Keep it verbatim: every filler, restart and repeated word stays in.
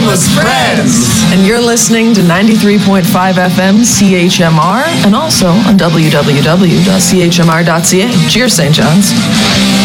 Shameless Friends. And you're listening to ninety-three point five F M C H M R and also on w w w dot c h m r dot c a. Cheers, Saint John's.